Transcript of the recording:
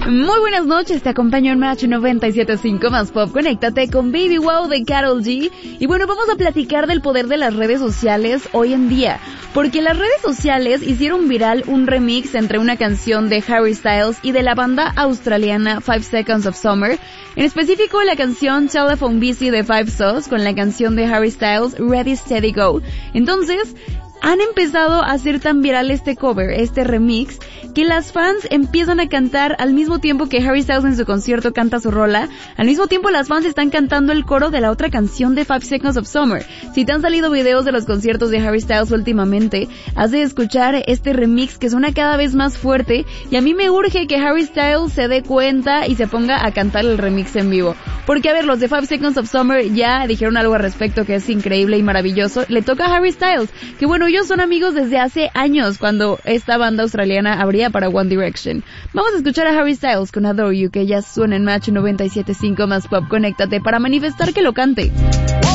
Muy buenas noches, te acompaño en Match 97.5 más Pop. Conéctate con Baby Wow de Karol G. Y bueno, vamos a platicar del poder de las redes sociales hoy en día. Porque las redes sociales hicieron viral un remix entre una canción de Harry Styles y de la banda australiana 5 Seconds of Summer. En específico, la canción Telephone Busy de Five Sauce con la canción de Harry Styles Ready, Steady, Go. Entonces, han empezado a hacer tan viral este cover, este remix, que las fans empiezan a cantar al mismo tiempo que Harry Styles en su concierto canta su rola. Al mismo tiempo las fans están cantando el coro de la otra canción de 5 Seconds of Summer. Si te han salido videos de los conciertos de Harry Styles últimamente, has de escuchar este remix que suena cada vez más fuerte, y a mí me urge que Harry Styles se dé cuenta y se ponga a cantar el remix en vivo. Porque a ver, los de 5 Seconds of Summer ya dijeron algo al respecto que es increíble y maravilloso. Le toca a Harry Styles, que bueno, ellos son amigos desde hace años, cuando esta banda australiana abría para One Direction. Vamos a escuchar a Harry Styles con Adore You, que ya suena en Match 97.5 más Pop. Conéctate para manifestar que lo cante.